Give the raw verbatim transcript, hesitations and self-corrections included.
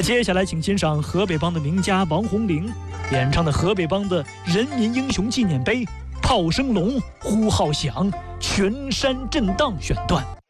接下来，请欣赏河北梆的名家王红龄演唱的河北梆的人民英雄纪念碑《炮声隆，呼号响，群山震荡》选段。